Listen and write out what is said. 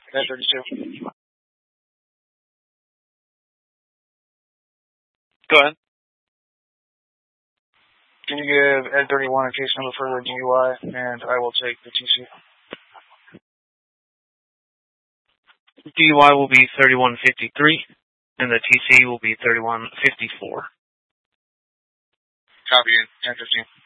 Ed 32. Go ahead. Can you give Ed 31 a case number for the DUI, and I will take the TC. DUI will be 3153, and the TC will be 3154. Copy, 10-15.